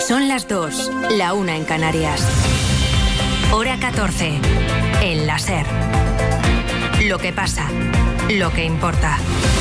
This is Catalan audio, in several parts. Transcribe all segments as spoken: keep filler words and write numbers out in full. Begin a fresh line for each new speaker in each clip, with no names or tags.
Son las dos, la una en Canarias. Hora catorce, en la SER. Lo que pasa, lo que importa.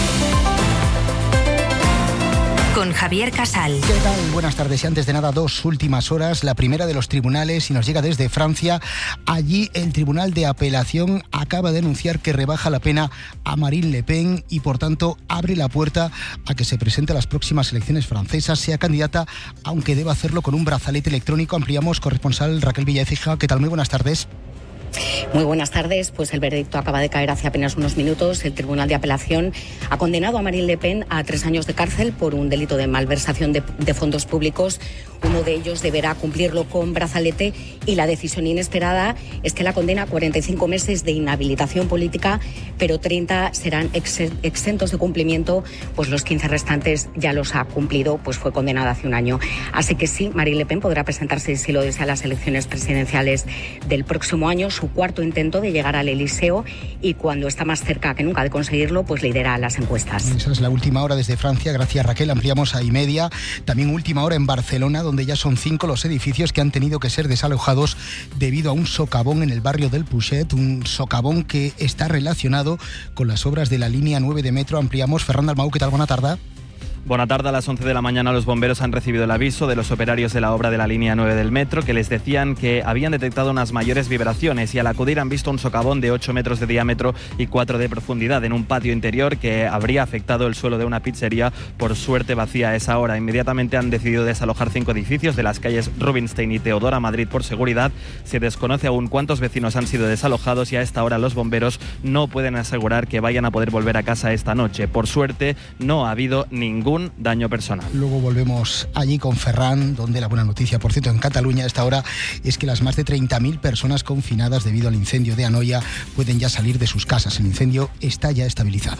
Con Javier Casal.
¿Qué tal? Buenas tardes. Y antes de nada, dos últimas horas. La primera de los tribunales, y nos llega desde Francia. Allí el Tribunal de Apelación acaba de anunciar que rebaja la pena a Marine Le Pen y, por tanto, abre la puerta a que se presente a las próximas elecciones francesas, sea candidata, aunque deba hacerlo con un brazalete electrónico. Ampliamos, corresponsal Raquel Villaécija. ¿Qué tal? Muy buenas tardes.
Muy buenas tardes. Pues el veredicto acaba de caer hace apenas unos minutos. El Tribunal de Apelación ha condenado a Marine Le Pen a tres años de cárcel por un delito de malversación de, de fondos públicos. Uno de ellos deberá cumplirlo con brazalete y la decisión inesperada es que la condena a cuarenta y cinco meses de inhabilitación política, pero treinta serán ex, exentos de cumplimiento, pues los quince restantes ya los ha cumplido, pues fue condenada hace un año. Así que sí, Marine Le Pen podrá presentarse, si lo desea, a las elecciones presidenciales del próximo año, su cuarto intento de llegar al Elíseo, y cuando está más cerca que nunca de conseguirlo, pues lidera las encuestas.
Esa es la última hora desde Francia. Gracias, Raquel. Ampliamos a y media. También última hora en Barcelona, donde ya son cinco los edificios que han tenido que ser desalojados debido a un socavón en el barrio del Puget, un socavón que está relacionado con las obras de la línea nueve de metro. Ampliamos. Ferran Dalmau, ¿qué tal? Buena tarde.
Buena tarde. A las once de la mañana los bomberos han recibido el aviso de los operarios de la obra de la línea nueve del metro, que les decían que habían detectado unas mayores vibraciones, y al acudir han visto un socavón de ocho metros de diámetro y cuatro de profundidad en un patio interior que habría afectado el suelo de una pizzería, por suerte vacía a esa hora. Inmediatamente han decidido desalojar cinco edificios de las calles Rubinstein y Teodora Madrid por seguridad. Se desconoce aún cuántos vecinos han sido desalojados y a esta hora los bomberos no pueden asegurar que vayan a poder volver a casa esta noche. Por suerte no ha habido ningún daño personal.
Luego volvemos allí con Ferran, donde la buena noticia, por cierto, en Cataluña a esta hora es que las más de treinta mil personas confinadas debido al incendio de Anoia pueden ya salir de sus casas. El incendio está ya estabilizado.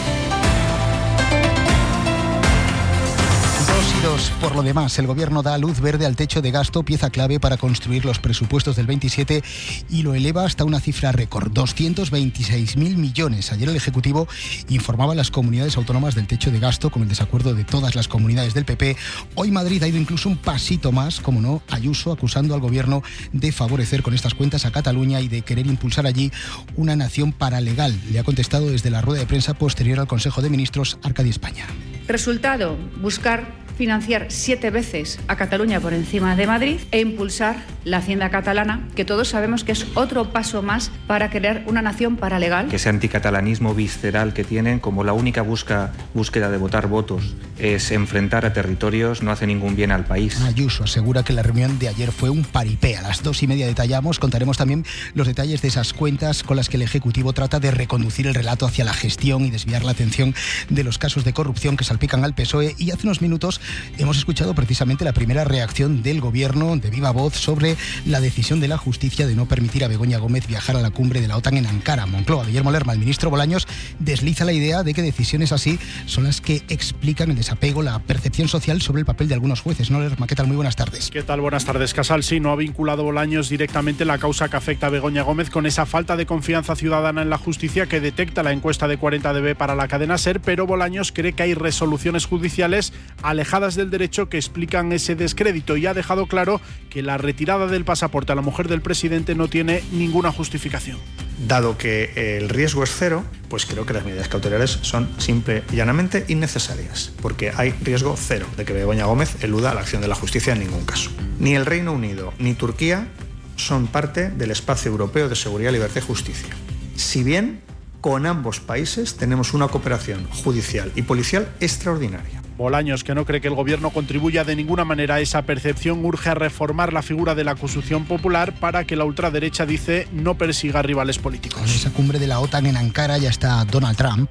Por lo demás, el Gobierno da luz verde al techo de gasto, pieza clave para construir los presupuestos del veintisiete, y lo eleva hasta una cifra récord, doscientos veintiséis mil millones. Ayer el Ejecutivo informaba a las comunidades autónomas del techo de gasto, con el desacuerdo de todas las comunidades del P P. Hoy Madrid ha ido incluso un pasito más, como no, Ayuso acusando al Gobierno de favorecer con estas cuentas a Cataluña y de querer impulsar allí una nación paralegal. Le ha contestado desde la rueda de prensa posterior al Consejo de Ministros Arcadi España.
Resultado, buscar financiar siete veces a Cataluña por encima de Madrid e impulsar la hacienda catalana, que todos sabemos que es otro paso más para crear una nación paralegal.
Que ese anticatalanismo visceral que tienen, como la única busca, búsqueda de votar votos es enfrentar a territorios, no hace ningún bien al país.
Ayuso asegura que la reunión de ayer fue un paripé. A las dos y media detallamos, contaremos también los detalles de esas cuentas con las que el Ejecutivo trata de reconducir el relato hacia la gestión y desviar la atención de los casos de corrupción que salpican al P S O E. Y hace unos minutos hemos escuchado precisamente la primera reacción del Gobierno de viva voz sobre la decisión de la justicia de no permitir a Begoña Gómez viajar a la cumbre de la OTAN en Ankara. Moncloa, Guillermo Lerma, el ministro Bolaños, desliza la idea de que decisiones así son las que explican el desapego, la percepción social sobre el papel de algunos jueces. ¿No, Lerma? ¿Qué tal? Muy buenas tardes.
¿Qué tal? Buenas tardes, Casal. Sí, no ha vinculado Bolaños directamente la causa que afecta a Begoña Gómez con esa falta de confianza ciudadana en la justicia que detecta la encuesta de cuarenta D B para la cadena SER, pero Bolaños cree que hay resoluciones judiciales alejadas del derecho que explican ese descrédito, y ha dejado claro que la retirada del pasaporte a la mujer del presidente no tiene ninguna justificación.
Dado que el riesgo es cero, pues creo que las medidas cautelares son simple y llanamente innecesarias, porque hay riesgo cero de que Begoña Gómez eluda la acción de la justicia en ningún caso. Ni el Reino Unido ni Turquía son parte del espacio europeo de seguridad, libertad y justicia. Si bien con ambos países tenemos una cooperación judicial y policial extraordinaria.
Bolaños, que no cree que el Gobierno contribuya de ninguna manera a esa percepción, urge a reformar la figura de la acusación popular para que la ultraderecha, dice, no persiga rivales políticos.
En esa cumbre de la OTAN en Ankara ya está Donald Trump,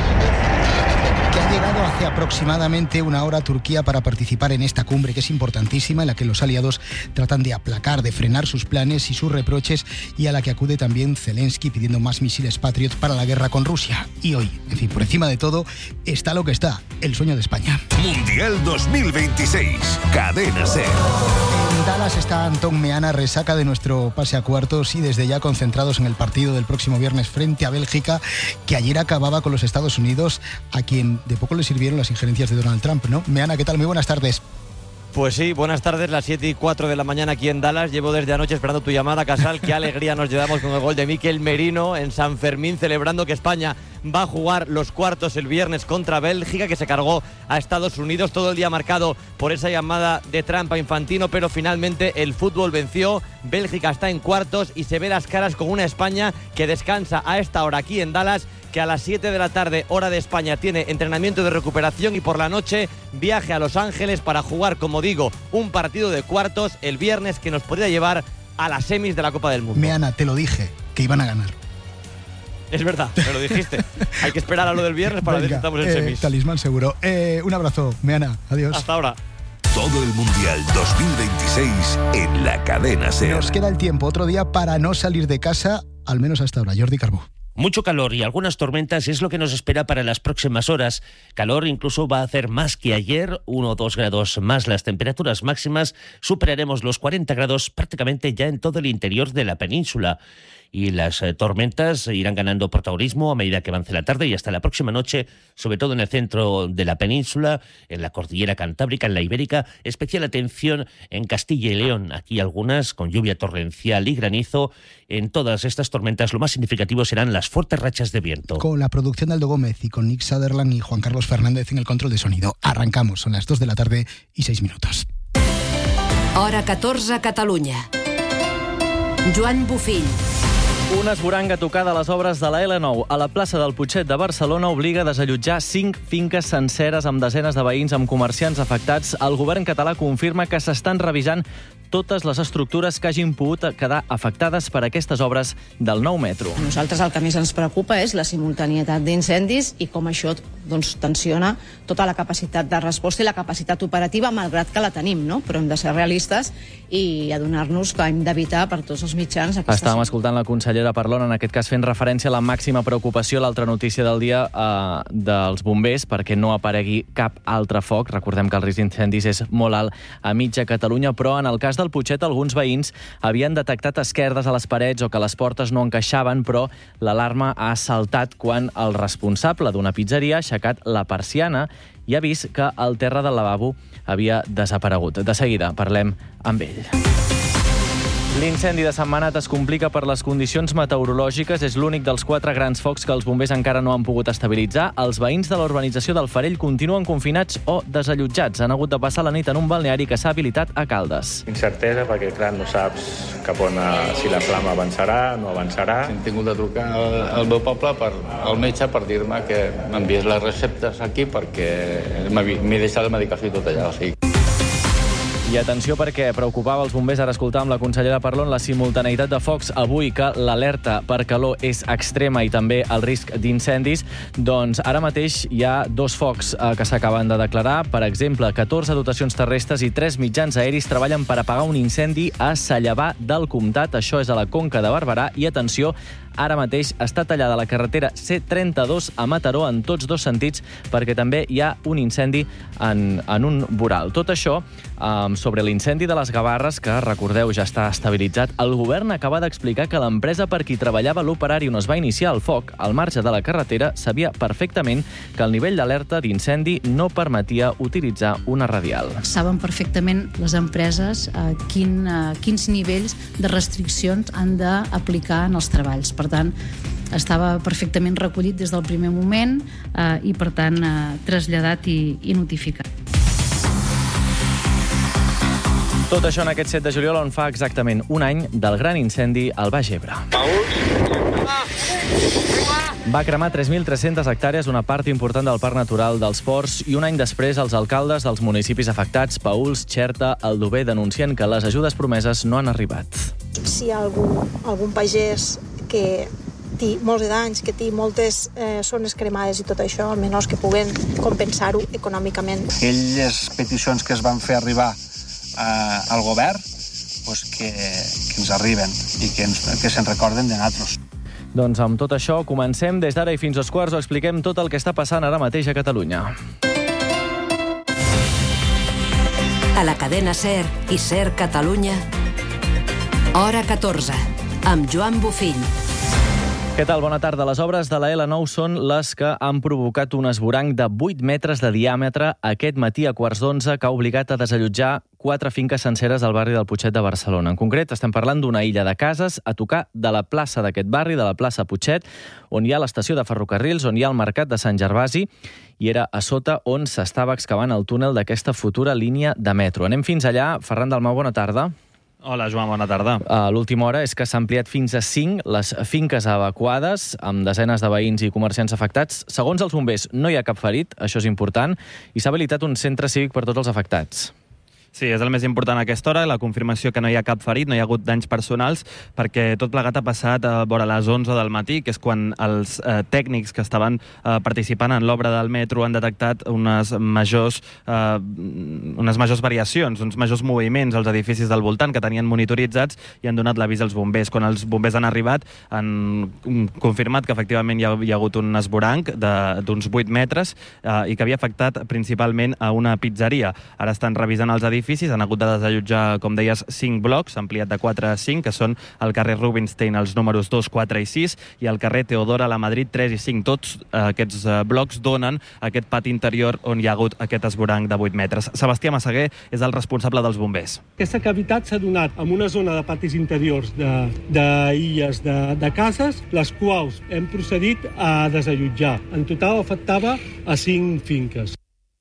que ha llegado hace aproximadamente una hora a Turquía para participar en esta cumbre, que es importantísima, en la que los aliados tratan de aplacar, de frenar sus planes y sus reproches, y a la que acude también Zelensky pidiendo más misiles Patriot para la guerra con Rusia. Y hoy, en fin, por encima de todo, está lo que está, el sueño de España.
Mundial dos mil veintiséis, Cadena SER.
En Dallas está Antón Meana, resaca de nuestro pase a cuartos y desde ya concentrados en el partido del próximo viernes frente a Bélgica, que ayer acababa con los Estados Unidos, a quien de poco le sirvieron las injerencias de Donald Trump, ¿no? Meana, ¿qué tal? Muy buenas tardes.
Pues sí, buenas tardes, las siete y cuatro de la mañana aquí en Dallas. Llevo desde anoche esperando tu llamada, Casal. Qué alegría nos llevamos con el gol de Mikel Merino en San Fermín, celebrando que España va a jugar los cuartos el viernes contra Bélgica, que se cargó a Estados Unidos. Todo el día marcado por esa llamada de trampa a Infantino, pero finalmente el fútbol venció. Bélgica está en cuartos y se ve las caras con una España que descansa a esta hora aquí en Dallas, que a las siete de la tarde, hora de España, tiene entrenamiento de recuperación y por la noche viaje a Los Ángeles para jugar, como digo, un partido de cuartos el viernes que nos podría llevar a las semis de la Copa del Mundo.
Meana, te lo dije, que iban a ganar.
Es verdad, me lo dijiste. Hay que esperar a lo del viernes para ver si estamos en
eh,
semis.
Talismán seguro. Eh, un abrazo, Meana. Adiós.
Hasta ahora.
Todo el Mundial dos mil veintiséis en la cadena SER.
Nos queda el tiempo, otro día para no salir de casa, al menos hasta ahora. Jordi Carbó.
Mucho calor y algunas tormentas es lo que nos espera para las próximas horas. Calor incluso va a hacer más que ayer, uno o dos grados más. Las temperaturas máximas superaremos los cuarenta grados prácticamente ya en todo el interior de la península. Y las eh, tormentas irán ganando protagonismo a medida que avance la tarde y hasta la próxima noche, sobre todo en el centro de la península, en la cordillera cantábrica, en la ibérica. Especial atención en Castilla y León. Aquí algunas con lluvia torrencial y granizo. En todas estas tormentas lo más significativo serán las fuertes rachas de viento.
Con la producción de Aldo Gómez y con Nick Sutherland y Juan Carlos Fernández en el control de sonido. Arrancamos, son las dos de la tarde y seis minutos.
Hora catorze, Catalunya. Joan Bufill.
Una esboranga tocada a les obres de la L nou a la plaça del Putxet de Barcelona obliga a desallotjar cinc finques senceres amb desenes de veïns amb comerciants afectats. El govern català confirma que s'estan revisant totes les estructures que hagin pogut quedar afectades per aquestes obres del nou metro.
A nosaltres el que més ens preocupa és la simultanietat d'incendis i com això doncs, tensiona tota la capacitat de resposta i la capacitat operativa, malgrat que la tenim, no? Però hem de ser realistes i adonar-nos que hem d'evitar per tots els mitjans aquestes...
Estàvem escoltant la consellera Parlon, en aquest cas fent referència a la màxima preocupació, l'altra notícia del dia eh, dels bombers, perquè no aparegui cap altre foc. Recordem que el risc d'incendis és molt alt a mitja Catalunya, però en el cas del Putxet alguns veïns havien detectat esquerdes a les parets o que les portes no encaixaven, però l'alarma ha saltat quan el responsable d'una pizzeria ha aixecat la persiana i ha vist que el terra del lavabo havia desaparegut. De seguida parlem amb ell. L'incendi de Sentmenat es complica per les condicions meteorològiques. És l'únic dels quatre grans focs que els bombers encara no han pogut estabilitzar. Els veïns de la urbanització del Farell continuen confinats o desallotjats. Han hagut de passar la nit en un balneari que s'ha habilitat a Caldes.
Incertesa, perquè clar, no saps cap on, si la flama avançarà, no avançarà. Hem tingut de trucar al meu poble per, al metge per dir-me que m'enviés les receptes aquí perquè m'he deixat la medicació i tot allà. O sigui.
I atenció perquè preocupava els bombers, ara escoltàvem la consellera Parlon, la simultaneïtat de focs avui, que l'alerta per calor és extrema i també el risc d'incendis. Doncs ara mateix hi ha dos focs eh, que s'acaben de declarar. Per exemple, catorze dotacions terrestres i tres mitjans aeris treballen per apagar un incendi a Sallabà del Comtat. Això és a la Conca de Barberà. I atenció, ara mateix està tallada la carretera C trenta-dos a Mataró en tots dos sentits perquè també hi ha un incendi en, en un voral. Tot això um, sobre l'incendi de les Gavarres, que, recordeu, ja està estabilitzat. El govern acaba d'explicar que l'empresa per qui treballava l'operari on es va iniciar el foc, al marge de la carretera, sabia perfectament que el nivell d'alerta d'incendi no permetia utilitzar una radial.
Saben perfectament les empreses eh, quin, eh, quins nivells de restriccions han d'aplicar en els treballs. Per tant, estava perfectament recollit des del primer moment eh, i, per tant, eh, traslladat i, i notificat.
Tot això en aquest set de juliol, on fa exactament un any del gran incendi al Baix Ebre. Va cremar tres mil tres-centes hectàrees, una part important del Parc Natural dels Ports, i un any després els alcaldes dels municipis afectats, Paüls, Xerta, Aldover, denuncien que les ajudes promeses no han arribat.
Si hi ha algun, algun pagès que té molts de danys, que té moltes eh, zones cremades i tot això, almenys que puguen compensar-ho econòmicament.
Aquelles peticions que es van fer arribar eh, al govern, pues que, que ens arriben i que, ens, que se'n recorden de nosaltres.
Doncs amb tot això comencem. Des d'ara i fins als quarts ho expliquem tot el que està passant ara mateix a Catalunya.
A la cadena SER i SER Catalunya, Hora catorze, amb Joan Bufill.
Què tal? Bona tarda. Les obres de la L nou són les que han provocat un esvoranc de vuit metres de diàmetre aquest matí a quarts d'onze que ha obligat a desallotjar quatre finques senceres al barri del Putxet de Barcelona. En concret, estem parlant d'una illa de cases a tocar de la plaça d'aquest barri, de la plaça Putxet, on hi ha l'estació de ferrocarrils, on hi ha el mercat de Sant Gervasi, i era a sota on s'estava excavant el túnel d'aquesta futura línia de metro. Anem fins allà. Ferran Dalmau, bona tarda.
Hola, Joan, bona tarda.
Uh, L'última hora és que s'ha ampliat fins a cinc les finques evacuades, amb desenes de veïns i comerciants afectats. Segons els bombers, no hi ha cap ferit, això és important, i s'ha habilitat un centre cívic per tots els afectats.
Sí, és el més important a aquesta hora, la confirmació que no hi ha cap ferit, no hi ha hagut danys personals, perquè tot plegat ha passat a vora les onze del matí, que és quan els eh, tècnics que estaven eh, participant en l'obra del metro han detectat unes majors, eh, unes majors variacions, uns majors moviments als edificis del voltant que tenien monitoritzats i han donat l'avís als bombers. Quan els bombers han arribat, han confirmat que efectivament hi ha, hi ha hagut un esvoranc d'uns vuit metres eh, i que havia afectat principalment a una pizzeria. Ara estan revisant els edificis, han hagut de desallotjar, com deies, cinc blocs, ampliat de quatre a cinc, que són el carrer Rubinstein, els números dos, quatre i sis, i el carrer Teodora, la Madrid, tres i cinc. Tots eh, aquests eh, blocs donen aquest pati interior on hi ha hagut aquest esvoranc de vuit metres. Sebastià Massaguer és el responsable dels bombers.
Aquesta cavitat s'ha donat en una zona de patis interiors d'illes de, de, de cases, les quals hem procedit a desallotjar. En total afectava a cinc finques.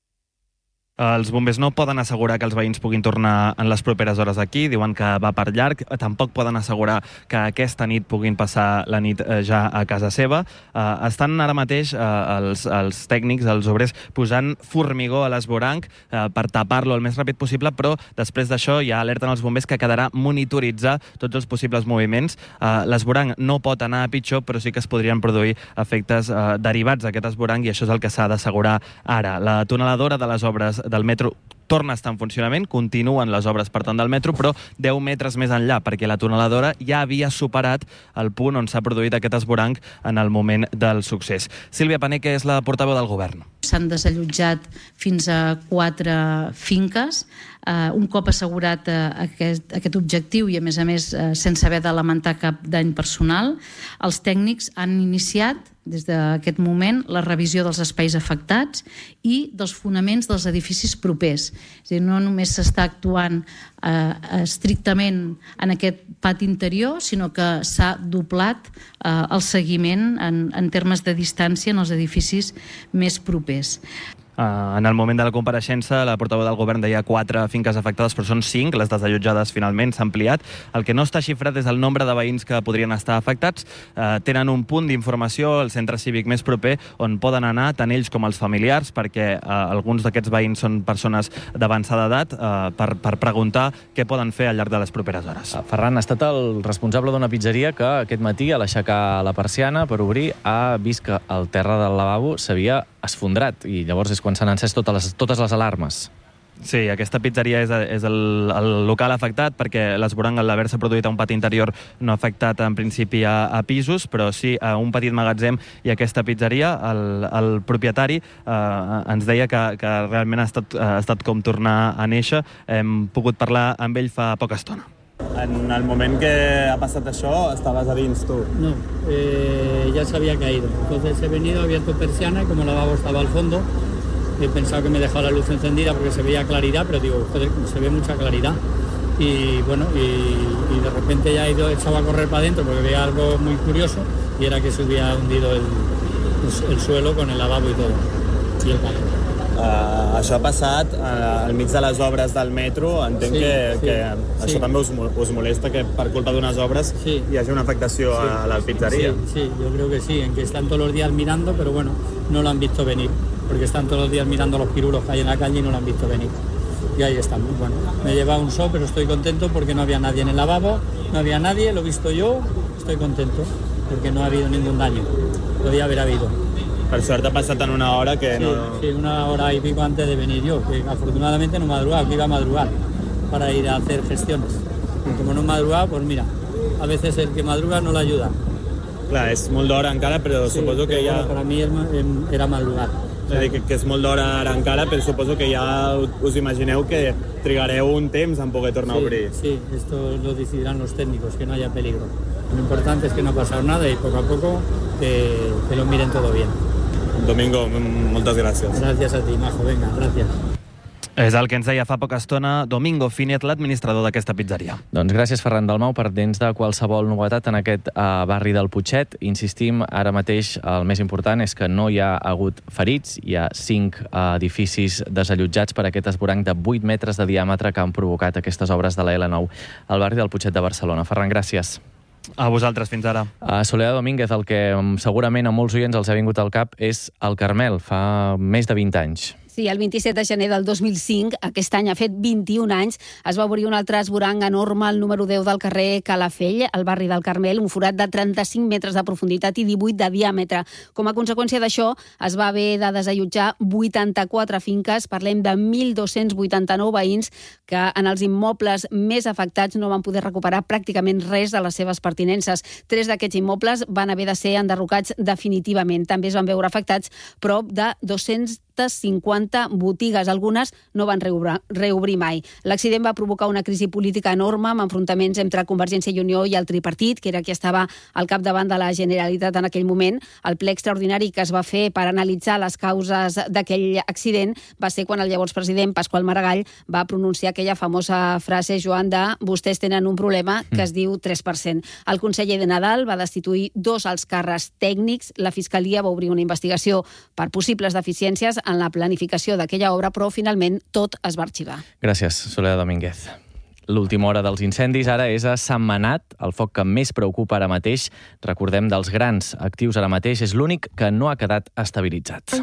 Els bombers no poden assegurar que els veïns puguin tornar en les properes hores aquí, diuen que va per llarg, tampoc poden assegurar que aquesta nit puguin passar la nit ja a casa seva. Uh, estan ara mateix uh, els, els tècnics, els obrers, posant formigó a l'esvoranc uh, per tapar-lo el més ràpid possible, però després d'això ja alerten els bombers que quedarà monitoritzar tots els possibles moviments. Uh, l'esvoranc no pot anar a pitjor, però sí que es podrien produir efectes uh, derivats d'aquest esvoranc i això és el que s'ha d'assegurar ara. La tuneladora de les obres del metro torna a estar en funcionament, continuen les obres per tant del metro, però deu metres més enllà, perquè la tuneladora ja havia superat el punt on s'ha produït aquest esvoranc en el moment del succés. Sílvia Pané, que és la portaveu del govern.
S'han desallotjat fins a quatre finques, eh, un cop assegurat eh, aquest, aquest objectiu i a més a més eh, sense haver de lamentar cap dany personal. Els tècnics han iniciat des d'aquest moment la revisió dels espais afectats i dels fonaments dels edificis propers. És a dir, no només s'està actuant eh, estrictament en aquest pati interior, sinó que s'ha doblat eh, el seguiment en, en termes de distància en els edificis més propers.
Uh, en el moment de la compareixença, la portaveu del govern deia quatre finques afectades, però són cinc, les desallotjades finalment s'ha ampliat. El que no està xifrat és el nombre de veïns que podrien estar afectats. Uh, tenen un punt d'informació al centre cívic més proper on poden anar tant ells com els familiars, perquè uh, alguns d'aquests veïns són persones d'avançada edat, uh, per, per preguntar què poden fer al llarg de les properes hores.
Uh, Ferran ha estat el responsable d'una pizzeria que aquest matí, a l'aixecar la persiana per obrir, ha vist que el terra del lavabo s'havia esfondrat i llavors és quan s'han encès totes les, totes les alarmes.
Sí, aquesta pizzeria és, és el, el local afectat perquè l'esvoranc, al haver-se produït a un pati interior, no ha afectat en principi a, a pisos, però sí a un petit magatzem i aquesta pizzeria. El, el propietari eh, ens deia que, que realment ha estat, ha estat com tornar a néixer. Hem pogut parlar amb ell fa poca estona.
En el moment que ha passat això, estaves a dins tu.
No, eh, ya se había caído. Entonces he venido, he abierto persiana y como el lavabo estaba al fondo, he pensado que me dejaba la luz encendida porque se veía claridad, pero digo, joder, se ve mucha claridad. Y bueno, y, y de repente ya he ido, echado a correr para adentro porque veía algo muy curioso y era que se hubiera hundido el, el, el suelo con el lavabo y todo, y el carro.
Uh, això ha passat uh, al mig de les obres del metro. Entenc sí, que, sí, que això sí. També us, us molesta que per culpa d'unes obres sí. Hi hagi una afectació sí. a la pizzería.
Sí, sí, yo creo que sí, en que están todos los días mirando, pero bueno, no lo han visto venir, porque están todos los días mirando los pirulos que hay en la calle y no lo han visto venir. Y ahí estamos. Bueno, me he llevado un show, pero estoy contento porque no había nadie en el lavabo, no había nadie, lo he visto yo, estoy contento porque no ha habido ningún daño. Podía haber habido.
Per sort ha passat en una hora que
sí,
no...
Sí, una hora y pico antes de venir yo, que afortunadamente no madrugaba, que iba a madrugar para ir a hacer gestiones. Y como no madrugaba, pues mira, a veces el que madruga no le ayuda.
Clar, és molt d'hora encara, però
sí,
suposo que
ja...
ja...
Bueno, para mí era madrugar.
És a dir, que, que és molt d'hora ara encara, però suposo que ja us imagineu que trigareu un temps en poder tornar
sí,
a obrir.
Sí, esto lo decidirán los técnicos, que no haya peligro. Lo importante es que no ha pasado nada y poco a poco que, que lo miren todo bien.
Domingo, moltes gràcies.
Gràcies a ti, Majo, venga, gràcies.
És el que ens deia fa poca estona Domingo Finet, l'administrador d'aquesta pizzeria.
Doncs gràcies, Ferran Dalmau, per dents de qualsevol novetat en aquest uh, barri del Putxet. Insistim, ara mateix el més important és que no hi ha hagut ferits. Hi ha cinc uh, edificis desallotjats per aquest esvoranc de vuit metres de diàmetre que han provocat aquestes obres de la L nou al barri del Putxet de Barcelona. Ferran, gràcies.
A vosaltres, fins ara.
A Soledad Domínguez, el que segurament a molts oients els ha vingut al cap és el Carmel, fa més de vint anys.
Sí, el vint-i-set de gener del dos mil cinc, aquest any ha fet vint-i-un anys, es va obrir un altre esvoranc enorme al número deu del carrer Calafell, al barri del Carmel, un forat de trenta-cinc metres de profunditat i divuit de diàmetre. Com a conseqüència d'això, es va haver de desallotjar vuitanta-quatre finques, parlem de mil dos-cents vuitanta-nou veïns que en els immobles més afectats no van poder recuperar pràcticament res de les seves pertinences. Tres d'aquests immobles van haver de ser enderrocats definitivament. També es van veure afectats prop de dos-cents cinquanta botigues, algunes no van reobrir, reobrir mai. L'accident va provocar una crisi política enorme amb enfrontaments entre Convergència i Unió i el tripartit, que era qui estava al capdavant de la Generalitat en aquell moment. El ple extraordinari que es va fer per analitzar les causes d'aquell accident va ser quan el llavors president Pasqual Maragall va pronunciar aquella famosa frase, Joan, de vostès tenen un problema que es diu tres per cent. El conseller de Nadal va destituir dos alts càrrecs tècnics, la Fiscalia va obrir una investigació per possibles deficiències en la planificació d'aquella obra, però finalment tot es va arxivar.
Gràcies, Soledad Domínguez. L'última hora dels incendis ara és a Sentmenat, el foc que més preocupa ara mateix. Recordem, dels grans actius ara mateix, és l'únic que no ha quedat estabilitzat.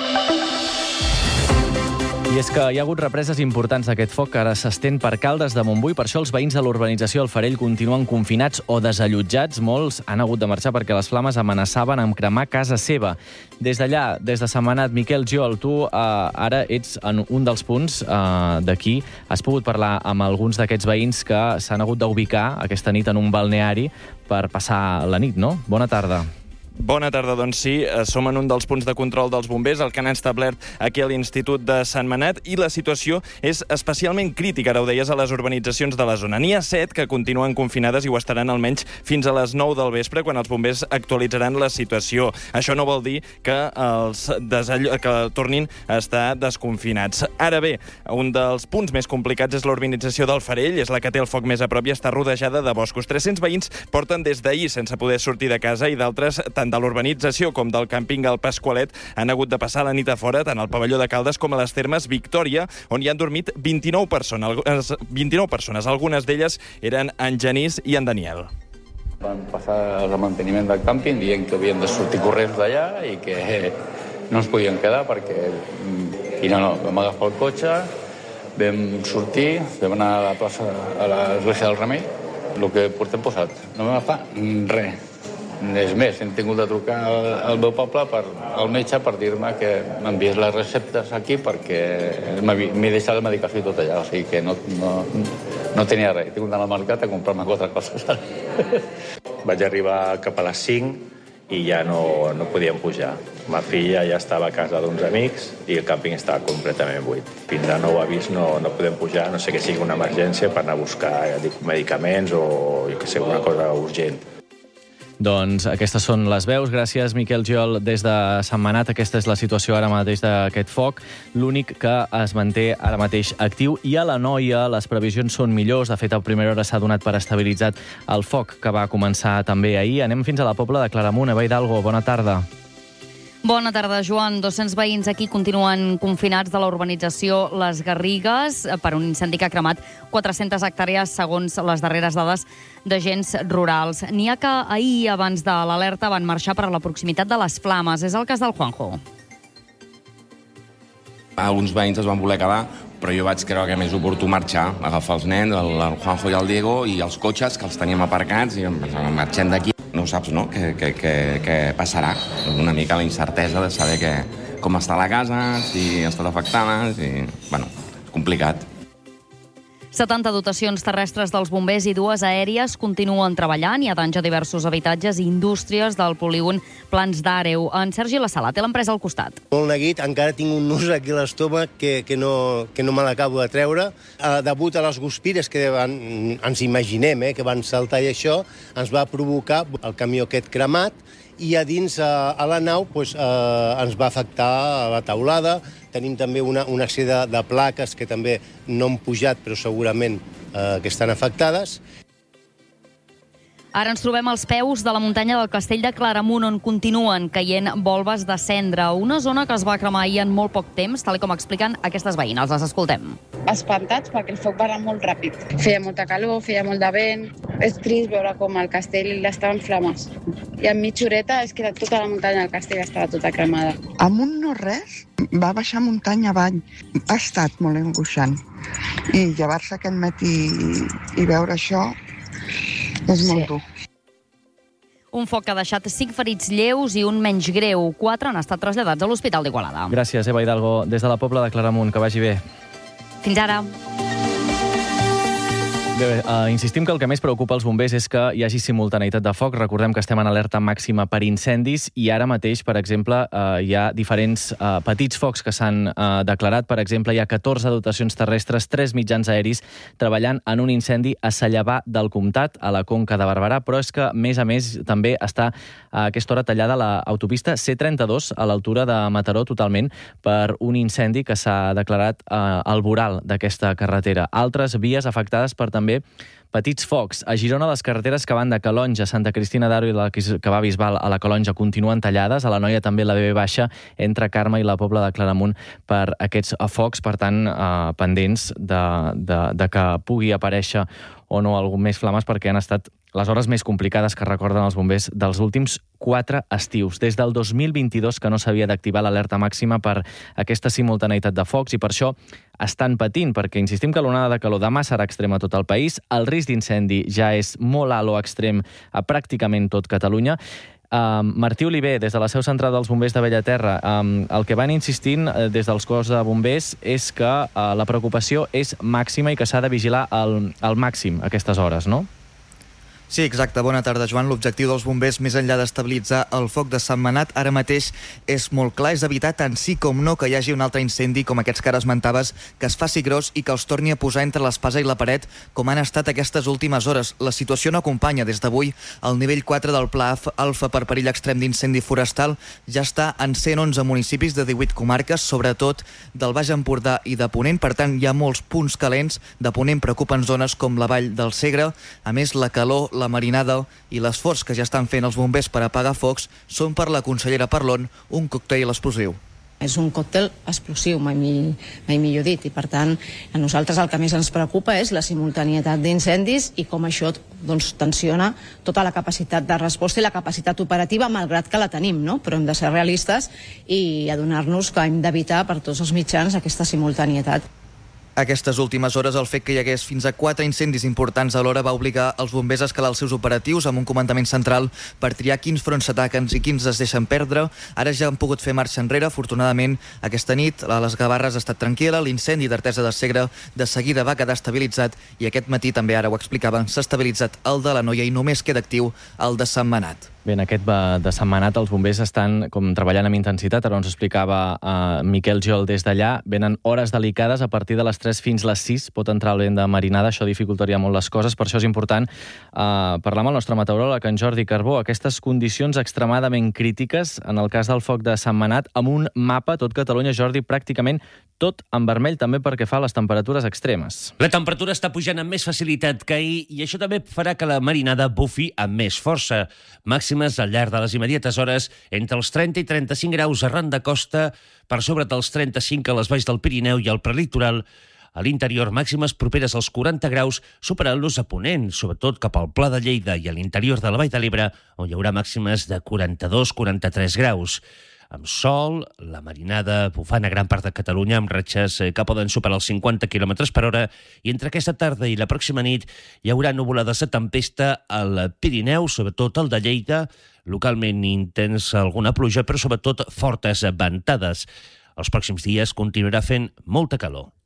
I és que hi ha hagut represes importants d'aquest foc que ara s'estén per Caldes de Montbui. Per això els veïns de l'urbanització El Farell continuen confinats o desallotjats. Molts han hagut de marxar perquè les flames amenaçaven amb cremar casa seva. Des d'allà, des de Sentmenat, Miquel Giol, tu eh, ara ets en un dels punts eh, d'aquí. Has pogut parlar amb alguns d'aquests veïns que s'han hagut d'ubicar aquesta nit en un balneari per passar la nit, no? Bona tarda.
Bona tarda, doncs sí, som en un dels punts de control dels bombers, el que han establert aquí a l'Institut de Sentmenat, i la situació és especialment crítica, ara ho deies, a les urbanitzacions de la zona. N'hi ha set que continuen confinades i ho estaran almenys fins a les nou del vespre, quan els bombers actualitzaran la situació. Això no vol dir que els desall... que tornin a estar desconfinats. Ara bé, un dels punts més complicats és l'urbanització del Farell, és la que té el foc més a prop i està rodejada de boscos. tres-cents veïns porten des d'ahir sense poder sortir de casa i d'altres, tant de l'urbanització com del càmping al Pasqualet, han hagut de passar la nit a fora, tant al pavelló de Caldes com a les termes Victòria, on hi han dormit vint-i-nou persones. vint-i-nou persones, algunes d'elles eren en Genís i en Daniel.
Van passar el manteniment del càmping dient que havien de sortir corrents d'allà i que no ens podien quedar perquè... I no, no, vam agafar el cotxe, vam sortir, vam anar a la plaça, a l'església del Remei, el que portem posat. No vam agafar res. És més, hem tingut de trucar al meu poble per, al metge per dir-me que m'enviés les receptes aquí perquè m'he deixat la medicació i tot allà, o sigui que no, no, no tenia res. He tingut d'anar al mercat a comprar-me quatre coses.
Vaig arribar cap a les cinc i ja no, no podíem pujar. Ma filla ja estava a casa d'uns amics i el càmping estava completament buit. Fins a nou avís no, no podem pujar, no sé que sigui una emergència per anar a buscar dic, medicaments o jo que sé, una cosa urgent.
Doncs aquestes són les veus. Gràcies, Miquel Giol, des de Sentmenat. Aquesta és la situació ara mateix d'aquest foc. L'únic que es manté ara mateix actiu. I a l'Anoia les previsions són millors. De fet, a primera hora s'ha donat per estabilitzat el foc que va començar també ahir. Anem fins a la Pobla de Claramunt. Eva Hidalgo, bona tarda.
Bona tarda, Joan. dos-cents veïns aquí continuen confinats de la urbanització Les Garrigues per un incendi que ha cremat quatre-centes hectàrees segons les darreres dades d'agents rurals. N'hi ha que ahir, abans de l'alerta, van marxar per a la proximitat de les flames. És el cas del Juanjo.
Alguns veïns es van voler quedar, però jo vaig creure que més oportú marxar, agafar els nens, el, el Juanjo i el Diego, i els cotxes, que els teníem aparcats, i marxem d'aquí. No saps, no?, què, què, què, què passarà. Una mica la incertesa de saber que, com està la casa, si ha estat afectada, si... Bueno, és complicat.
setanta dotacions terrestres dels bombers i dues aèries continuen treballant. Hi ha danys a diversos habitatges i indústries del polígon Plans d'Àreu. En Sergi La Sala té l'empresa al costat.
Molt neguit, encara tinc un nus aquí a l'estómac que, que, no, que no me l'acabo de treure. Eh, degut a les guspires que van, ens imaginem eh, que van saltar i això, ens va provocar el camió aquest cremat i a dins, a, a la nau, doncs, eh, ens va afectar a la teulada. Tenim també una, una sèrie de, de plaques que també no han pujat, però segurament eh, que estan afectades.
Ara ens trobem als peus de la muntanya del Castell de Claramunt, on continuen caient volves de cendra. Una zona que es va cremar ahir en molt poc temps, tal com expliquen aquestes veïnes. Les escoltem.
Espantats perquè el foc va anar molt ràpid. Feia molta calor, feia molt de vent. És trist veure com el castell estava en flames. I en mitja horeta és que tota la muntanya del castell estava tota cremada.
Amunt no res, va baixar muntanya avall. Ha estat molt angoixant. I llevar-se aquest matí i veure això és molt dur.
Un foc que ha deixat cinc ferits lleus i un menys greu. Quatre han estat traslladats a l'Hospital d'Igualada.
Gràcies, Eva Hidalgo, des de la Pobla de Claramunt. Que vagi bé.
Fins ara.
Bé, uh, insistim que el que més preocupa els bombers és que hi hagi simultaneïtat de foc. Recordem que estem en alerta màxima per incendis i ara mateix, per exemple, uh, hi ha diferents uh, petits focs que s'han uh, declarat. Per exemple, hi ha catorze dotacions terrestres, tres mitjans aeris treballant en un incendi a Sallavà del Comtat, a la Conca de Barberà, però és que, a més a més, també està a aquesta hora tallada l'autopista C trenta-dos a l'altura de Mataró totalment per un incendi que s'ha declarat uh, al voral d'aquesta carretera. Altres vies afectades per també també petits focs. A Girona, les carreteres que van de Calonge a Santa Cristina d'Aro i la que va a Bisbal a la Calonge continuen tallades. A la Noia també la B B baixa entre Carme i la Pobla de Claramunt per aquests focs, per tant, eh, pendents de, de, de que pugui aparèixer o no algun més flames, perquè han estat les hores més complicades que recorden els bombers dels últims quatre estius. Des del dos mil vint-i-dos que no s'havia d'activar l'alerta màxima per aquesta simultaneïtat de focs i per això estan patint, perquè insistim que l'onada de calor demà serà extrema a tot el país, el risc d'incendi ja és molt alt o extrem a pràcticament tot Catalunya. Uh, Martí Oliver, des de la seu central dels bombers de Bellaterra, um, el que van insistint uh, des dels cos de bombers és que uh, la preocupació és màxima i que s'ha de vigilar al, al màxim a aquestes hores, no?
Sí, exacte. Bona tarda, Joan. L'objectiu dels bombers, més enllà d'estabilitzar el foc de Sentmenat, ara mateix és molt clar, és evitar tant sí com no que hi hagi un altre incendi com aquests que ara esmentaves, que es faci gros i que els torni a posar entre l'espasa i la paret, com han estat aquestes últimes hores. La situació no acompanya. Des d'avui, el nivell quatre del Pla Alfa per perill extrem d'incendi forestal ja està en cent onze municipis de divuit comarques, sobretot del Baix Empordà i de Ponent. Per tant, hi ha molts punts calents. De Ponent preocupen zones com la Vall del Segre. A més, la calor, la marinada i l'esforç que ja estan fent els bombers per apagar focs són per la consellera Parlon un còctel explosiu.
És un còctel explosiu, mai, mai millor dit, i per tant a nosaltres el que més ens preocupa és la simultanietat d'incendis i com això doncs, tensiona tota la capacitat de resposta i la capacitat operativa, malgrat que la tenim, no? Però hem de ser realistes i adonar-nos que hem d'evitar per tots els mitjans aquesta simultanietat.
Aquestes últimes hores, el fet que hi hagués fins a quatre incendis importants alhora va obligar els bombers a escalar els seus operatius amb un comandament central per triar quins fronts s'ataquen i quins es deixen perdre. Ara ja han pogut fer marxa enrere. Afortunadament, aquesta nit a les Gavarres ha estat tranquil·la. L'incendi d'Artesa de Segre de seguida va quedar estabilitzat i aquest matí, també ara ho explicava, s'ha estabilitzat el de la Noia i només queda actiu el de Sentmenat.
Bé, en aquest de Sentmenat els bombers estan com treballant amb intensitat. Ara ens explicava uh, Miquel Giol des d'allà. Venen hores delicades a partir de les tres fins les sis. Pot entrar el vent de marinada, això dificultaria molt les coses. Per això és important uh, parlar amb el nostre meteoròleg, en Jordi Carbó. Aquestes condicions extremadament crítiques, en el cas del foc de Sentmenat, amb un mapa, tot Catalunya, Jordi, pràcticament tot en vermell també perquè fa les temperatures extremes.
La temperatura està pujant amb més facilitat que ahir i això també farà que la marinada bufi amb més força. Màximes al llarg de les immediates hores entre els trenta i trenta-cinc graus arran de costa, per sobre dels trenta-cinc a les valls del Pirineu i al prelitoral. A l'interior, màximes properes als quaranta graus, superant-los a Ponent, sobretot cap al Pla de Lleida i a l'interior de la Vall de l'Ebre, on hi haurà màximes de quaranta-dos a quaranta-tres graus. Amb sol, la marinada bufant a gran part de Catalunya amb ratxes que poden superar els cinquanta quilòmetres per hora i entre aquesta tarda i la pròxima nit hi haurà nuvolades de tempesta al Pirineu, sobretot al de Lleida, localment intensa alguna pluja, però sobretot fortes ventades. Els pròxims dies continuarà fent molta calor.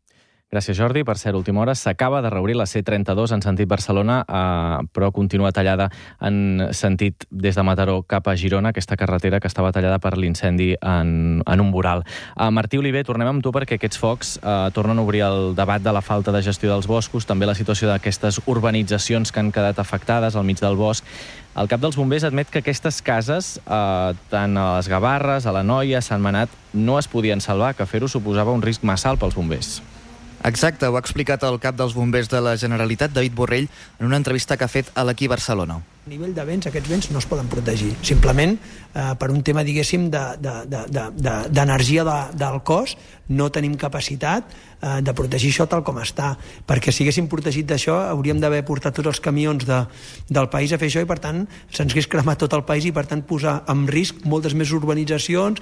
Gràcies, Jordi. Per cert, última hora, s'acaba de reobrir la C trenta-dos en sentit Barcelona, eh, però continua tallada en sentit des de Mataró cap a Girona, aquesta carretera que estava tallada per l'incendi en, en un voral. Uh, Martí Oliver, tornem amb tu perquè aquests focs uh, tornen a obrir el debat de la falta de gestió dels boscos, també la situació d'aquestes urbanitzacions que han quedat afectades al mig del bosc. El cap dels bombers admet que aquestes cases, eh, tant a les Gavarres, a la Noia, a Sant Manat, no es podien salvar, que fer-ho suposava un risc massa alt pels bombers.
Exacte, ho ha explicat el cap dels bombers de la Generalitat, David Borrell, en una entrevista que ha fet a l'Equí Barcelona.
A nivell de vents, aquests vents no es poden protegir. Simplement, eh, per un tema, diguéssim, d'energia de, de, de, de, de, del cos, no tenim capacitat eh, de protegir això tal com està. Perquè si haguéssim protegit d'això, hauríem d'haver portat tots els camions de, del país a fer això i, per tant, se'ns hagués cremat tot el país i, per tant, posar en risc moltes més urbanitzacions.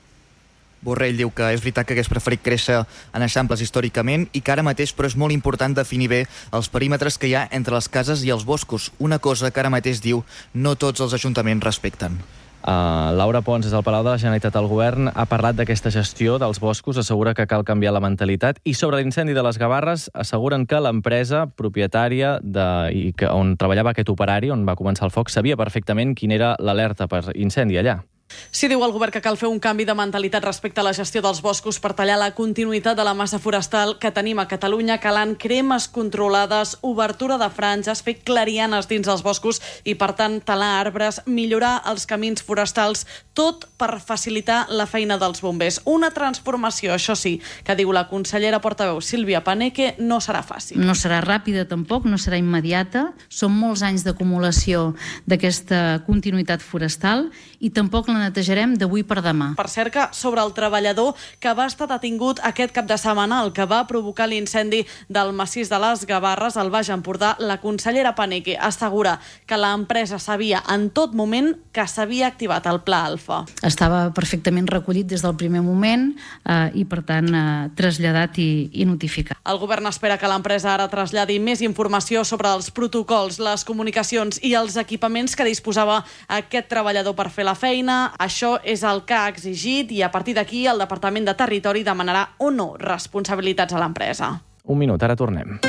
Borrell diu que és veritat que hagués preferit créixer en eixamples històricament i que ara mateix però és molt important definir bé els perímetres que hi ha entre les cases i els boscos, una cosa que ara mateix diu no tots els ajuntaments respecten.
Uh, Laura Pons, des del Palau de la Generalitat al Govern, ha parlat d'aquesta gestió dels boscos, assegura que cal canviar la mentalitat, i sobre l'incendi de les Gavarres asseguren que l'empresa propietària de, i que, on treballava aquest operari, on va començar el foc, sabia perfectament quina era l'alerta per incendi allà.
Sí, diu el govern que cal fer un canvi de mentalitat respecte a la gestió dels boscos per tallar la continuïtat de la massa forestal que tenim a Catalunya, calant cremes controlades, obertura de franges, fer clarianes dins dels boscos i, per tant, talar arbres, millorar els camins forestals, tot per facilitar la feina dels bombers. Una transformació, això sí, que diu la consellera portaveu Sílvia Paneque, no serà fàcil.
No serà ràpida tampoc, no serà immediata. Són molts anys d'acumulació d'aquesta continuïtat forestal i tampoc la netejarem d'avui per demà.
Per cert, que sobre el treballador que va estar detingut aquest cap de setmana, el que va provocar l'incendi del massís de les Gavarres al Baix Empordà, la consellera Paneque assegura que l'empresa sabia en tot moment que s'havia activat el Pla Alfa.
Estava perfectament recollit des del primer moment eh, i, per tant, eh, traslladat i, i notificat.
El govern espera que l'empresa ara traslladi més informació sobre els protocols, les comunicacions i els equipaments que disposava aquest treballador per fer la feina. Això és el que ha exigit i a partir d'aquí el Departament de Territori demanarà o no responsabilitats a l'empresa.
Un minut, ara tornem.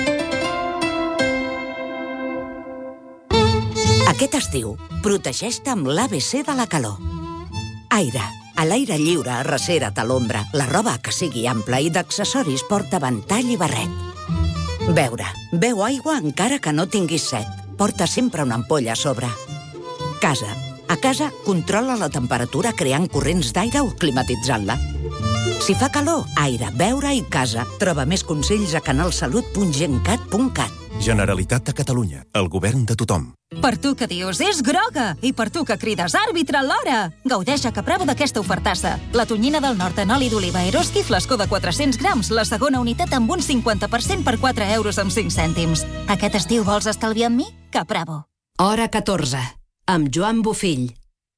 Aquest estiu, protegeix-te amb l'A B C de la calor. Aire. A l'aire lliure, arrecera't a l'ombra. La roba que sigui ampla i d'accessoris porta ventall i barret. Beure. Beu aigua encara que no tinguis set. Porta sempre una ampolla a sobre. Casa. A casa, controla la temperatura creant corrents d'aire o climatitzant-la. Si fa calor, aire, beure i casa. Troba més consells a canalsalut punt gencat punt cat.
Generalitat de Catalunya, el govern de tothom.
Per tu que dius, és groga! I per tu que crides, àrbitre alhora! Gaudeix a Capravo d'aquesta ofertassa. La tonyina del nord en oli d'oliva Eroski, flascó de quatre-cents grams, la segona unitat amb un cinquanta per cent per quatre euros amb cinc cèntims. Aquest estiu vols estalviar amb mi? Capravo.
Hora catorze. Amb Joan Bofill.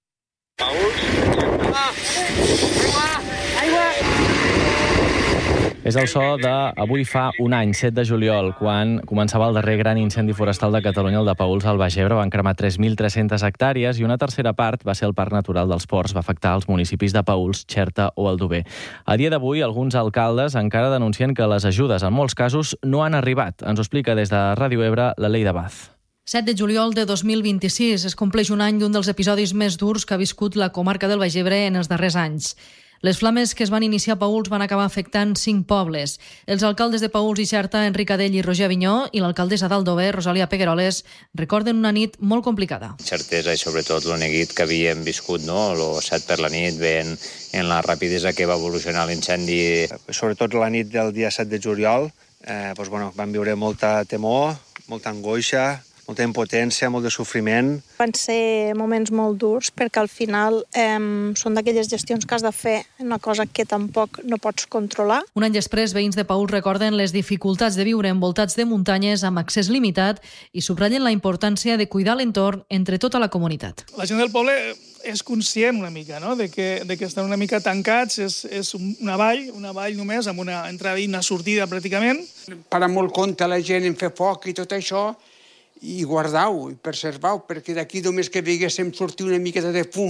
És el so de avui fa un any, set de juliol, quan començava el darrer gran incendi forestal de Catalunya, el de Paüls al Baix Ebre. Van cremar tres mil tres-centes hectàrees i una tercera part va ser el Parc Natural dels Ports. Va afectar els municipis de Paüls, Xerta o Aldover. A dia d'avui, alguns alcaldes encara denuncien que les ajudes, en molts casos, no han arribat. Ens ho explica des de Ràdio Ebre, la Leida Baz.
set de juliol de dos mil vint-i-sis es compleix un any d'un dels episodis més durs que ha viscut la comarca del Baix Ebre en els darrers anys. Les flames que es van iniciar a Paüls van acabar afectant cinc pobles. Els alcaldes de Paüls i Xerta, Enric Adell i Roger Avinyó, i l'alcaldessa d'Aldover, Rosalia Pegueroles, recorden una nit molt complicada.
Certesa i sobretot el neguit que havíem viscut, no? Lo set per la nit, ben en la rapidesa que va evolucionar l'incendi.
Sobretot la nit del dia set de juliol, eh, doncs, bueno, vam viure molta temor, molta angoixa, molta impotència, molt de sofriment.
Van ser moments molt durs perquè al final eh, són d'aquelles gestions que has de fer una cosa que tampoc no pots controlar.
Un any després, veïns de Paüls recorden les dificultats de viure envoltats de muntanyes amb accés limitat i subratllen la importància de cuidar l'entorn entre tota la comunitat.
La gent del poble és conscient una mica, no? de, que, de que estan una mica tancats, és, és una vall, una vall només, amb una entrada i una sortida pràcticament.
Para molt compte la gent en fer foc i tot això, i guardar-ho i preservar-ho, perquè d'aquí només que veiéssim sortir una miqueta de fum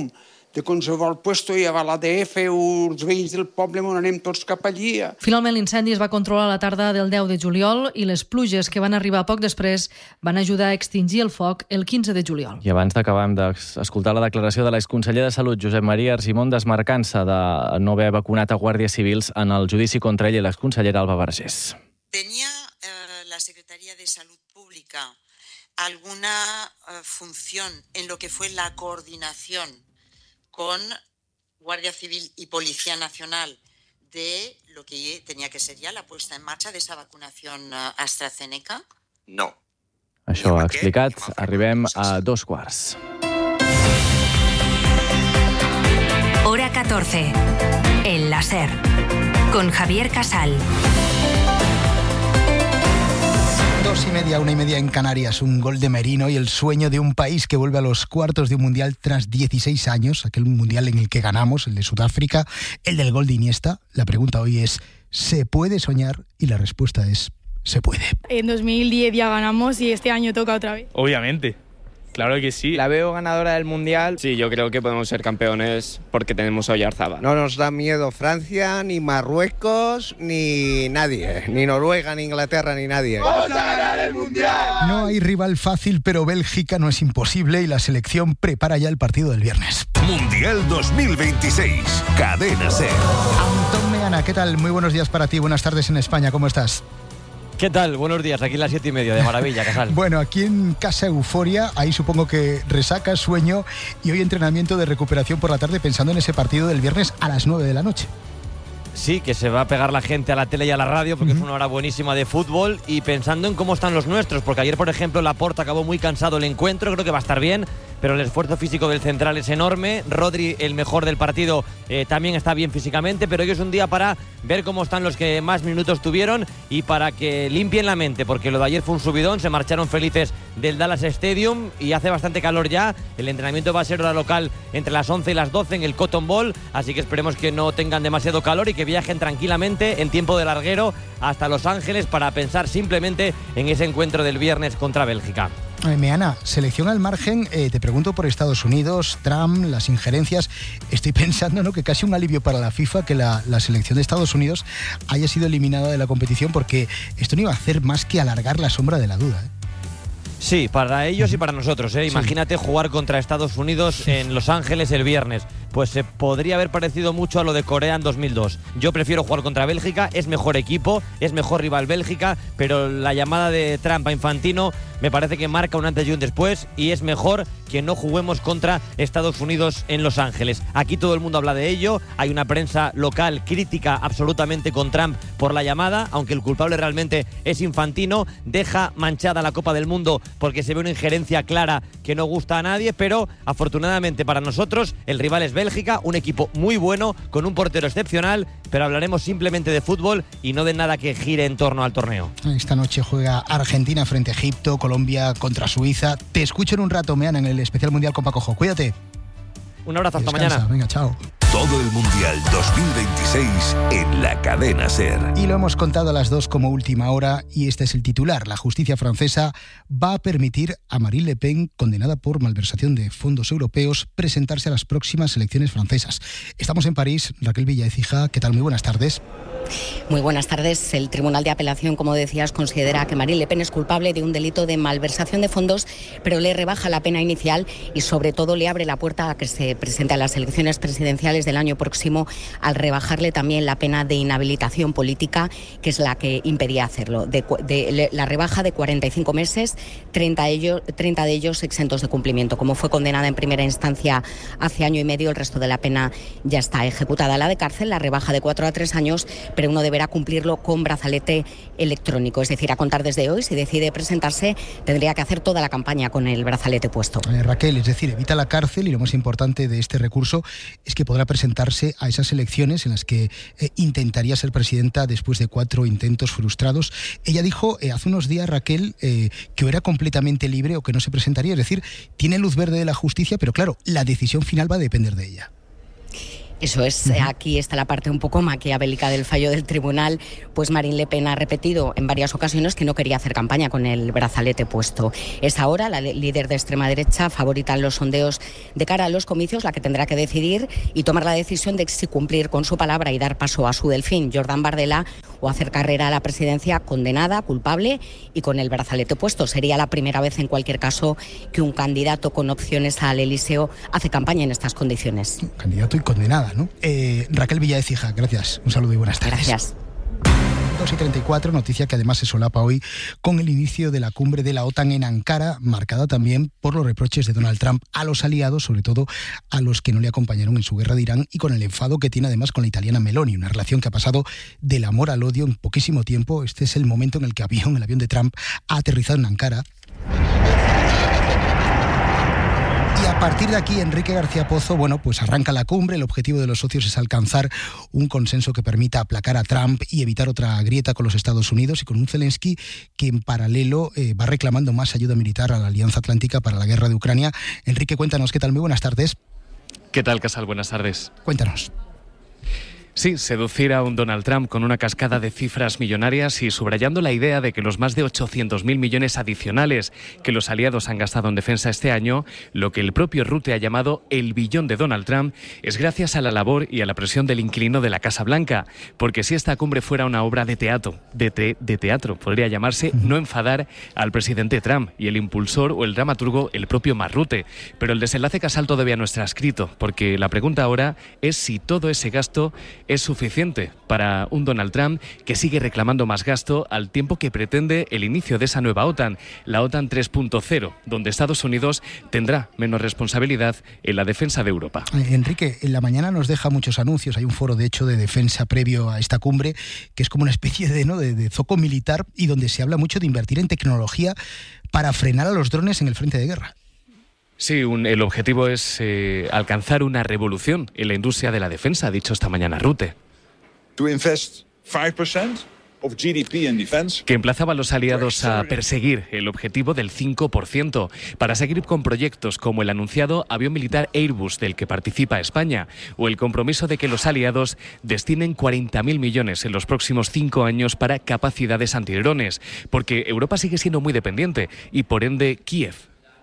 de qualsevol puesto hi va l'A D F o els veïns del poble, on anem tots cap allí.
Finalment l'incendi es va controlar a la tarda del deu de juliol i les pluges que van arribar poc després van ajudar a extingir el foc el quinze de juliol.
I abans d'acabar hem d'escoltar la declaració de l'exconseller de Salut, Josep Maria Argimon, desmarcant-se de no haver vacunat a guàrdies civils en el judici contra ell i l'exconsellera Alba Vergés.
Tenía eh, la Secretaría de Salud Pública alguna eh, función en lo que fue la coordinación con Guardia Civil y Policía Nacional de lo que tenía que ser ya la puesta en marcha de esa vacunación uh, AstraZeneca?
No.
Això ha explicat. Arribem a dos quarts.
Hora catorce. El láser. Con Javier Casal.
Dos y media, una y media en Canarias, un gol de Merino y el sueño de un país que vuelve a los cuartos de un mundial tras dieciséis años, aquel mundial en el que ganamos, el de Sudáfrica, el del gol de Iniesta. La pregunta hoy es, ¿se puede soñar? Y la respuesta es, se puede.
En dos mil diez ya ganamos y este año toca otra vez.
Obviamente. Claro que sí.
La veo ganadora del Mundial.
Sí, yo creo que podemos ser campeones porque tenemos a Oyarzábal.
No nos da miedo Francia, ni Marruecos, ni nadie. Ni Noruega, ni Inglaterra, ni nadie.
¡Vamos a ganar el Mundial! No hay rival fácil, pero Bélgica no es imposible y la selección prepara ya el partido del viernes.
Mundial dos mil veintiséis. Cadena SER.
Antón Meana, ¿qué tal? Muy buenos días para ti. Buenas tardes en España. ¿Cómo estás?
¿Qué tal? Buenos días, aquí a las siete y media, de maravilla, Casal.
Bueno, aquí en casa euforia, ahí supongo que resaca, sueño y hoy entrenamiento de recuperación por la tarde pensando en ese partido del viernes a las nueve de la noche.
Sí, que se va a pegar la gente a la tele y a la radio porque uh-huh. es una hora buenísima de fútbol y pensando en cómo están los nuestros, porque ayer, por ejemplo, Laporta acabó muy cansado el encuentro, creo que va a estar bien, pero el esfuerzo físico del central es enorme. Rodri, el mejor del partido, eh, también está bien físicamente, pero hoy es un día para ver cómo están los que más minutos tuvieron y para que limpien la mente, porque lo de ayer fue un subidón, se marcharon felices del Dallas Stadium y hace bastante calor ya. El entrenamiento va a ser hora local entre las once y las doce en el Cotton Bowl, así que esperemos que no tengan demasiado calor y que viajen tranquilamente en tiempo de larguero hasta Los Ángeles para pensar simplemente en ese encuentro del viernes contra Bélgica.
Meana, selección al margen, eh, te pregunto por Estados Unidos, Trump, las injerencias. Estoy pensando, ¿no?, que casi un alivio para la FIFA que la, la selección de Estados Unidos haya sido eliminada de la competición, porque esto no iba a hacer más que alargar la sombra de la duda, ¿eh?
Sí, para ellos y para nosotros, ¿eh? Sí. Imagínate jugar contra Estados Unidos en Los Ángeles el viernes. Pues se podría haber parecido mucho a lo de Corea en dos mil dos. Yo prefiero jugar contra Bélgica, es mejor equipo, es mejor rival Bélgica, pero la llamada de Trump a Infantino me parece que marca un antes y un después y es mejor que no juguemos contra Estados Unidos en Los Ángeles. Aquí todo el mundo habla de ello, hay una prensa local crítica absolutamente con Trump por la llamada, aunque el culpable realmente es Infantino, deja manchada la Copa del Mundo porque se ve una injerencia clara que no gusta a nadie, pero afortunadamente para nosotros el rival es Bélgica, un equipo muy bueno, con un portero excepcional, pero hablaremos simplemente de fútbol y no de nada que gire en torno al torneo.
Esta noche juega Argentina frente a Egipto, Colombia contra Suiza. Te escucho en un rato, Meana, en el especial Mundial con Pacojo. Cuídate.
Un abrazo, hasta
Descansa.
mañana.
Venga, chao.
Todo el Mundial dos mil veintiséis en la Cadena SER.
Y lo hemos contado a las dos como última hora y este es el titular. La justicia francesa va a permitir a Marine Le Pen, condenada por malversación de fondos europeos, presentarse a las próximas elecciones francesas. Estamos en París. Raquel Villaécija, ¿qué tal? Muy buenas tardes.
Muy buenas tardes. El Tribunal de Apelación, como decías, considera que Marine Le Pen es culpable de un delito de malversación de fondos, pero le rebaja la pena inicial y sobre todo le abre la puerta a que se presente a las elecciones presidenciales del año próximo, al rebajarle también la pena de inhabilitación política, que es la que impedía hacerlo. De, de, la rebaja de cuarenta y cinco meses, treinta de, ellos, treinta de ellos exentos de cumplimiento. Como fue condenada en primera instancia hace año y medio, el resto de la pena ya está ejecutada. La de cárcel, la rebaja de cuatro a tres años, pero uno deberá cumplirlo con brazalete electrónico. Es decir, a contar desde hoy, si decide presentarse, tendría que hacer toda la campaña con el brazalete puesto.
Eh, Raquel, es decir, evita la cárcel y lo más importante de este recurso es que podrá presentarse a esas elecciones en las que eh, intentaría ser presidenta después de cuatro intentos frustrados. Ella dijo eh, hace unos días, Raquel, eh, que o era completamente libre o que no se presentaría. Es decir, tiene luz verde de la justicia, pero claro, la decisión final va a depender de ella.
Eso es, uh-huh. Aquí está la parte un poco maquiavélica del fallo del tribunal, pues Marine Le Pen ha repetido en varias ocasiones que no quería hacer campaña con el brazalete puesto. Es ahora la líder de extrema derecha, favorita en los sondeos de cara a los comicios, la que tendrá que decidir y tomar la decisión de si cumplir con su palabra y dar paso a su delfín, Jordan Bardella, o hacer carrera a la presidencia condenada, culpable y con el brazalete puesto. Sería la primera vez en cualquier caso que un candidato con opciones al Elíseo hace campaña en estas condiciones.
Candidato y condenada, ¿no? Eh, Raquel Villaécija, gracias. Un saludo y buenas tardes.
Gracias.
dos y treinta y cuatro, noticia que además se solapa hoy con el inicio de la cumbre de la OTAN en Ankara, marcada también por los reproches de Donald Trump a los aliados, sobre todo a los que no le acompañaron en su guerra de Irán, y con el enfado que tiene además con la italiana Meloni, una relación que ha pasado del amor al odio en poquísimo tiempo. Este es el momento en el que avión, el avión de Trump ha aterrizado en Ankara. Y a partir de aquí, Enrique García Pozo, bueno, pues arranca la cumbre. El objetivo de los socios es alcanzar un consenso que permita aplacar a Trump y evitar otra grieta con los Estados Unidos, y con un Zelensky que en paralelo eh, va reclamando más ayuda militar a la Alianza Atlántica para la guerra de Ucrania. Enrique, cuéntanos, ¿qué tal? Muy buenas tardes.
¿Qué tal, Casal? Buenas tardes.
Cuéntanos.
Sí, seducir a un Donald Trump con una cascada de cifras millonarias y subrayando la idea de que los más de ochocientos mil millones adicionales que los aliados han gastado en defensa este año, lo que el propio Rutte ha llamado el billón de Donald Trump, es gracias a la labor y a la presión del inquilino de la Casa Blanca. Porque si esta cumbre fuera una obra de teatro, de, te, de teatro, podría llamarse No enfadar al presidente Trump, y el impulsor o el dramaturgo el propio Mark Rutte. Pero el desenlace, Casal, todavía no está escrito, porque la pregunta ahora es si todo ese gasto es suficiente para un Donald Trump que sigue reclamando más gasto al tiempo que pretende el inicio de esa nueva OTAN, la OTAN tres punto cero, donde Estados Unidos tendrá menos responsabilidad en la defensa de Europa.
Enrique, en la mañana nos deja muchos anuncios. Hay un foro, de hecho, de defensa previo a esta cumbre, que es como una especie de, ¿no? de, de zoco militar, y donde se habla mucho de invertir en tecnología para frenar a los drones en el frente de guerra.
Sí, un, el objetivo es eh, alcanzar una revolución en la industria de la defensa, ha dicho esta mañana Rutte.
To invest five percent of G D P in defense.
Que emplazaba a los aliados a perseguir el objetivo del cinco por ciento para seguir con proyectos como el anunciado avión militar Airbus del que participa España, o el compromiso de que los aliados destinen cuarenta mil millones en los próximos cinco años para capacidades antidrones, porque Europa sigue siendo muy dependiente y por ende Kiev.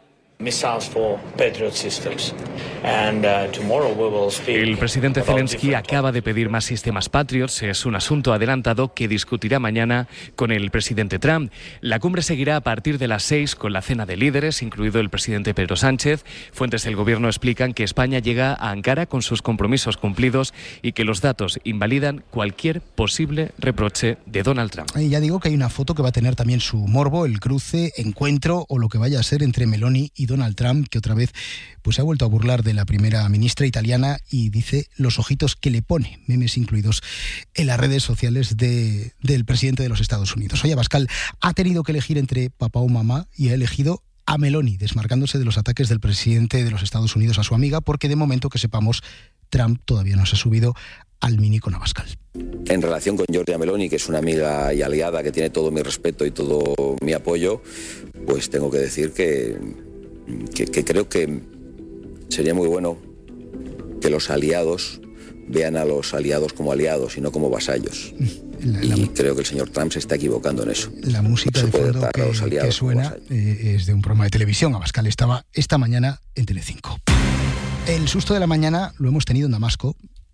El presidente Zelensky acaba de pedir más sistemas Patriots. Es un asunto adelantado que discutirá mañana con el presidente Trump. La cumbre seguirá a partir de las seis con la cena de líderes, incluido el presidente Pedro Sánchez. Fuentes del gobierno explican que España llega a Ankara con sus compromisos cumplidos y que los datos invalidan cualquier posible reproche de Donald Trump.
Y ya digo que hay una foto que va a tener también su morbo, el cruce, encuentro o lo que vaya a ser entre Meloni y Donald Trump, que otra vez pues se ha vuelto a burlar de la primera ministra italiana y dice los ojitos que le pone, memes incluidos en las redes sociales de, del presidente de los Estados Unidos. Hoy Abascal ha tenido que elegir entre papá o mamá y ha elegido a Meloni, desmarcándose de los ataques del presidente de los Estados Unidos a su amiga, porque de momento que sepamos, Trump todavía no se ha subido al Mini con Abascal.
En relación con Giorgia Meloni, que es una amiga y aliada que tiene todo mi respeto y todo mi apoyo, pues tengo que decir que, que, que creo que sería muy bueno que los aliados vean a los aliados como aliados y no como vasallos. La, la, y creo que el señor Trump se está equivocando en eso.
La música no de fondo que, que suena eh, es de un programa de televisión. Abascal estaba esta mañana en Telecinco. El susto de la mañana lo hemos tenido en Damasco,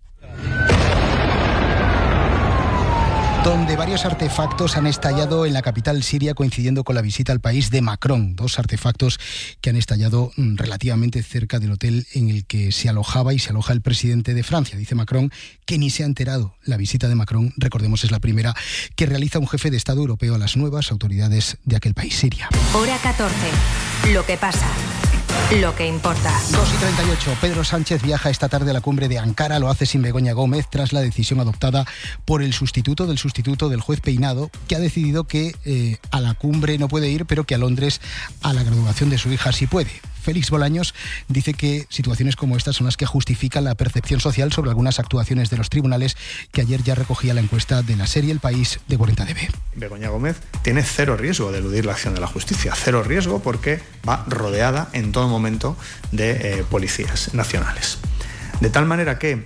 donde varios artefactos han estallado en la capital siria coincidiendo con la visita al país de Macron. Dos artefactos que han estallado relativamente cerca del hotel en el que se alojaba y se aloja el presidente de Francia. Dice Macron que ni se ha enterado. La visita de Macron, recordemos, es la primera que realiza un jefe de Estado europeo a las nuevas autoridades de aquel país, Siria.
Hora catorce. Lo que pasa. Lo que importa.
dos y treinta y ocho. Pedro Sánchez viaja esta tarde a la cumbre de Ankara. Lo hace sin Begoña Gómez tras la decisión adoptada por el sustituto del sustituto del juez Peinado, que ha decidido que eh, a la cumbre no puede ir, pero que a Londres a la graduación de su hija sí puede. Félix Bolaños dice que situaciones como estas son las que justifican la percepción social sobre algunas actuaciones de los tribunales, que ayer ya recogía la encuesta de la serie El País de cuarenta D B.
Begoña Gómez tiene cero riesgo de eludir la acción de la justicia, cero riesgo porque va rodeada en todo momento de eh, policías nacionales. De tal manera que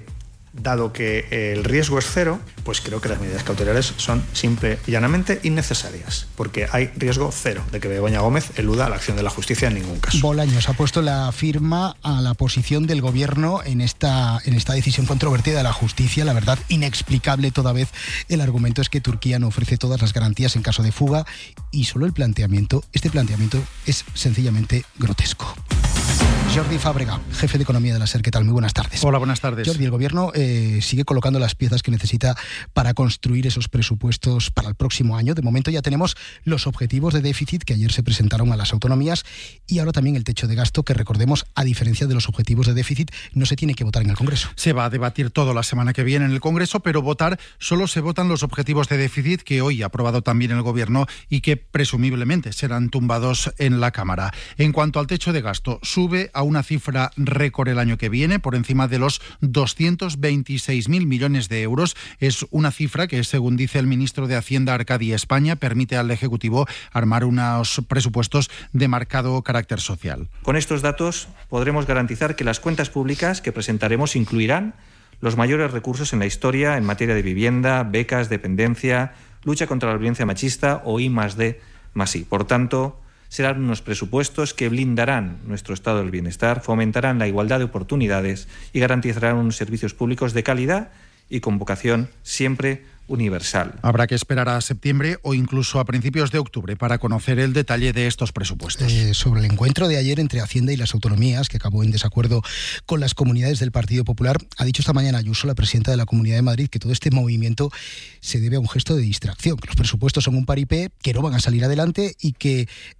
Dado que el riesgo es cero, pues creo que las medidas cautelares son simple y llanamente innecesarias, porque hay riesgo cero de que Begoña Gómez eluda la acción de la justicia en ningún caso.
Bolaños ha puesto la firma a la posición del gobierno en esta, en esta decisión controvertida de la justicia. La verdad, inexplicable toda vez. El argumento es que Turquía no ofrece todas las garantías en caso de fuga y solo el planteamiento, este planteamiento es sencillamente grotesco. Jordi Fàbrega, jefe de Economía de la SER, ¿qué tal? Muy buenas tardes.
Hola, buenas tardes.
Jordi, el Gobierno eh, sigue colocando las piezas que necesita para construir esos presupuestos para el próximo año. De momento ya tenemos los objetivos de déficit que ayer se presentaron a las autonomías y ahora también el techo de gasto que, recordemos, a diferencia de los objetivos de déficit, no se tiene que votar en el Congreso.
Se va a debatir todo la semana que viene en el Congreso, pero votar solo se votan los objetivos de déficit que hoy ha aprobado también el Gobierno y que presumiblemente serán tumbados en la Cámara. En cuanto al techo de gasto, sube a una cifra récord el año que viene, por encima de los doscientos veintiséis mil millones de euros. Es una cifra que, según dice el ministro de Hacienda, Arcadi España, permite al Ejecutivo armar unos presupuestos de marcado carácter social.
Con estos datos podremos garantizar que las cuentas públicas que presentaremos incluirán los mayores recursos en la historia en materia de vivienda, becas, dependencia, lucha contra la violencia machista o I más D más I. Por tanto, serán unos presupuestos que blindarán nuestro estado del bienestar, fomentarán la igualdad de oportunidades y garantizarán unos servicios públicos de calidad y con vocación siempre universal.
Habrá que esperar a septiembre o incluso a principios de octubre para conocer el detalle de estos presupuestos.
Eh, sobre el encuentro de ayer entre Hacienda y las autonomías, que acabó en desacuerdo con las comunidades del Partido Popular, ha dicho esta mañana Ayuso, la presidenta de la Comunidad de Madrid, que todo este movimiento se debe a un gesto de distracción, que los presupuestos son un paripé, que no van a salir adelante y que